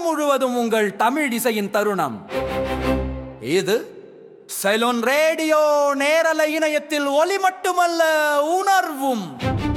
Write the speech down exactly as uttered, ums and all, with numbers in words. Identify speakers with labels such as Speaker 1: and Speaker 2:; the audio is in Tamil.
Speaker 1: முழுவதும் உங்கள் தமிழ் இசையின் தருணம். இது சைலோன் ரேடியோ நேரலை இணையத்தில் ஒலி மட்டுமல்ல, உணர்வும்.